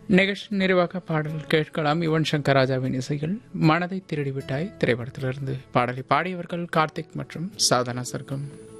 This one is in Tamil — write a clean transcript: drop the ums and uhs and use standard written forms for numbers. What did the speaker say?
நிகழ்ச்சி நிறைவாக பாடல் கேட்கலாம். யுவன் சங்கர் ராஜாவின் இசையில் மனதை திருடிவிட்டாய் திரைப்படத்திலிருந்து பாடலை பாடியவர்கள் கார்த்திக் மற்றும் சாதனா சர்க்கம்.